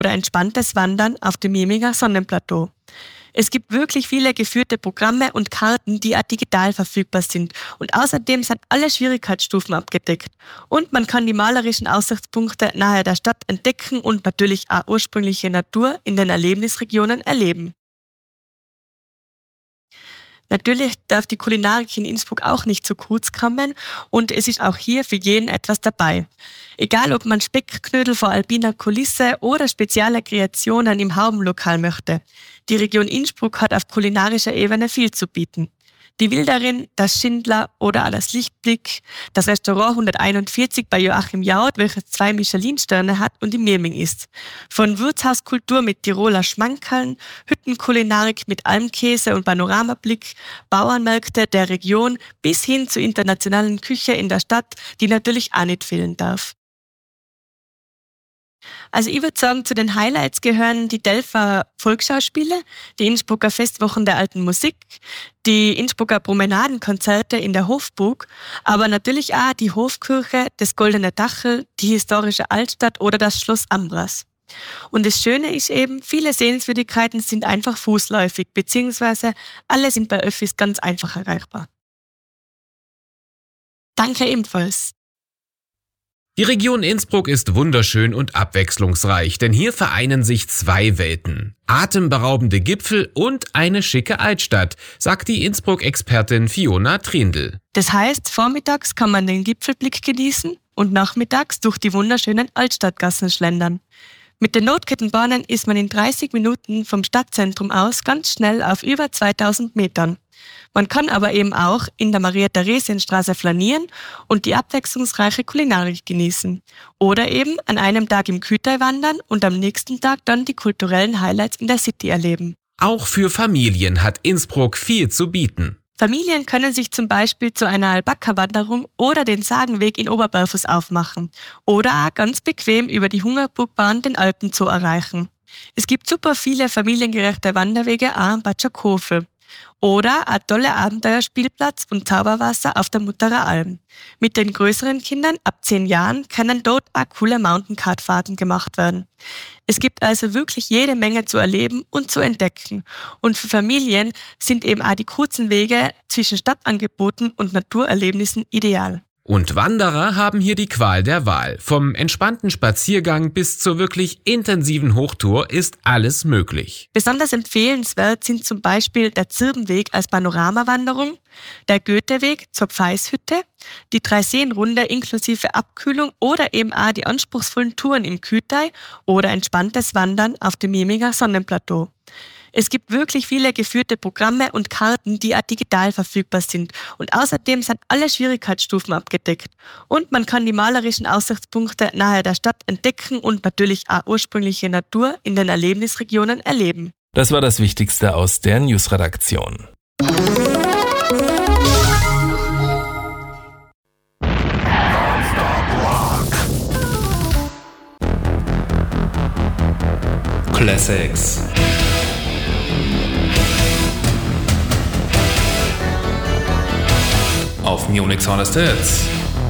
oder entspanntes Wandern auf dem Meminger Sonnenplateau. Es gibt wirklich viele geführte Programme und Karten, die auch digital verfügbar sind. Und außerdem sind alle Schwierigkeitsstufen abgedeckt. Und man kann die malerischen Aussichtspunkte nahe der Stadt entdecken und natürlich auch ursprüngliche Natur in den Erlebnisregionen erleben. Natürlich darf die Kulinarik in Innsbruck auch nicht zu kurz kommen und es ist auch hier für jeden etwas dabei. Egal ob man Speckknödel vor alpiner Kulisse oder spezielle Kreationen im Haubenlokal möchte. Die Region Innsbruck hat auf kulinarischer Ebene viel zu bieten. Die Wilderin, das Schindler oder auch das Lichtblick, das Restaurant 141 bei Joachim Jaud, welches 2 Michelin-Sterne hat und im Meming ist. Von Wirtshauskultur mit Tiroler Schmankerln, Hüttenkulinarik mit Almkäse und Panoramablick, Bauernmärkte der Region bis hin zur internationalen Küche in der Stadt, die natürlich auch nicht fehlen darf. Also ich würde sagen, zu den Highlights gehören die Delfer Volksschauspiele, die Innsbrucker Festwochen der alten Musik, die Innsbrucker Promenadenkonzerte in der Hofburg, aber natürlich auch die Hofkirche, das Goldene Dachel, die historische Altstadt oder das Schloss Ambras. Und das Schöne ist eben, viele Sehenswürdigkeiten sind einfach fußläufig, beziehungsweise alle sind bei Öffis ganz einfach erreichbar. Danke ebenfalls. Die Region Innsbruck ist wunderschön und abwechslungsreich, denn hier vereinen sich 2 Welten. Atemberaubende Gipfel und eine schicke Altstadt, sagt die Innsbruck-Expertin Fiona Trindl. Das heißt, vormittags kann man den Gipfelblick genießen und nachmittags durch die wunderschönen Altstadtgassen schlendern. Mit den Notkettenbahnen ist man in 30 Minuten vom Stadtzentrum aus ganz schnell auf über 2000 Metern. Man kann aber eben auch in der Maria-Theresien-Straße flanieren und die abwechslungsreiche Kulinarik genießen. Oder eben an einem Tag im Kühtai wandern und am nächsten Tag dann die kulturellen Highlights in der City erleben. Auch für Familien hat Innsbruck viel zu bieten. Familien können sich zum Beispiel zu einer Alpaka-Wanderung oder den Sagenweg in Oberberfuss aufmachen oder auch ganz bequem über die Hungerburgbahn den Alpenzoo erreichen. Es gibt super viele familiengerechte Wanderwege auch am Batschakofel. Oder ein toller Abenteuerspielplatz und Zauberwasser auf der Mutterer Alm. Mit den größeren Kindern ab 10 Jahren können dort auch coole Mountainkartfahrten gemacht werden. Es gibt also wirklich jede Menge zu erleben und zu entdecken. Und für Familien sind eben auch die kurzen Wege zwischen Stadtangeboten und Naturerlebnissen ideal. Und Wanderer haben hier die Qual der Wahl. Vom entspannten Spaziergang bis zur wirklich intensiven Hochtour ist alles möglich. Besonders empfehlenswert sind zum Beispiel der Zirbenweg als Panoramawanderung, der Goetheweg zur Pfeishütte, die Dreiseenrunde inklusive Abkühlung oder eben auch die anspruchsvollen Touren im Kühtai oder entspanntes Wandern auf dem Meminger Sonnenplateau. Es gibt wirklich viele geführte Programme und Karten, die auch digital verfügbar sind. Und außerdem sind alle Schwierigkeitsstufen abgedeckt. Und man kann die malerischen Aussichtspunkte nahe der Stadt entdecken und natürlich auch ursprüngliche Natur in den Erlebnisregionen erleben. Das war das Wichtigste aus der Newsredaktion. Classics. Auf Munich Honest Hits.